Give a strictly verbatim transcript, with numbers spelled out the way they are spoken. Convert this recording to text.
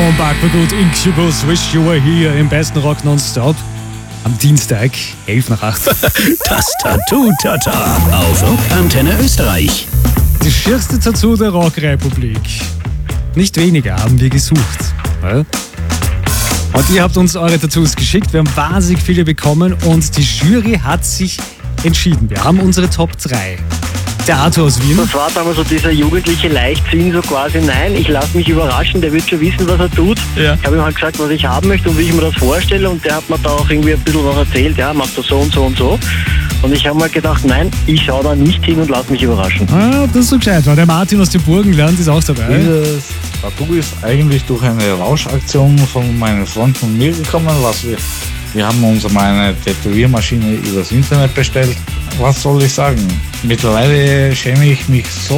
von Backwood Incubus, Wish You Were Here im besten Rock nonstop. Am Dienstag, elf nach acht. Das Tattoo-Tata auf Rockantenne Österreich. Die schierste Tattoo der Rockrepublik. Nicht weniger haben wir gesucht. Ja? Und ihr habt uns eure Tattoos geschickt. Wir haben wahnsinnig viele bekommen und die Jury hat sich entschieden. Wir haben unsere Top drei. Der Arthur aus Wien. Das war damals so dieser jugendliche Leichtsinn, so quasi, nein, ich lasse mich überraschen, der wird schon wissen, was er tut. Ja. Ich habe ihm halt gesagt, was ich haben möchte und wie ich mir das vorstelle und der hat mir da auch irgendwie ein bisschen was erzählt, ja, macht das so und so und so. Und ich habe mir gedacht, nein, ich schaue da nicht hin und lasse mich überraschen. Ah, das ist so gescheit. War der Martin aus dem Burgenland ist auch dabei. Dieses Tattoo ist eigentlich durch eine Rauschaktion von meinem Freund von mir gekommen. Was wir, wir haben uns meine Tätowiermaschine übers Internet bestellt. Was soll ich sagen? Mittlerweile schäme ich mich so